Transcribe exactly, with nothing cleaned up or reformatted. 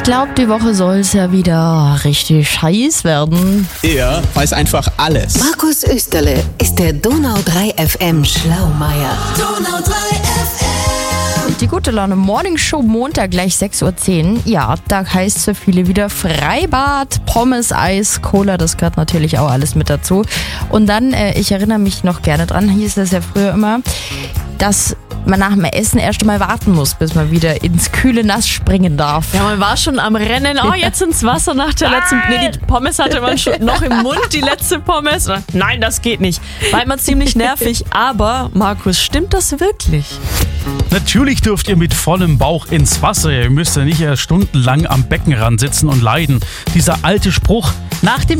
Ich glaube, die Woche soll es ja wieder richtig heiß werden. Er weiß einfach alles. Markus Österle ist der Donau drei F M Schlaumeier. Donau drei F M. Die gute Laune Morning Show Montag gleich sechs Uhr zehn. Ja, da heißt es für viele wieder Freibad, Pommes, Eis, Cola, das gehört natürlich auch alles mit dazu. Und dann, äh, ich erinnere mich noch gerne dran, hieß es ja früher immer, dass man nach dem Essen erst einmal warten muss, bis man wieder ins kühle Nass springen darf. Ja, man war schon am Rennen, oh, jetzt ins Wasser nach der letzten, nee, die Pommes hatte man schon noch im Mund, die letzte Pommes. Nein, das geht nicht. War immer ziemlich nervig, aber Markus, stimmt das wirklich? Natürlich dürft ihr mit vollem Bauch ins Wasser. Ihr müsst ja nicht erst stundenlang am Beckenrand sitzen und leiden. Dieser alte Spruch, nach dem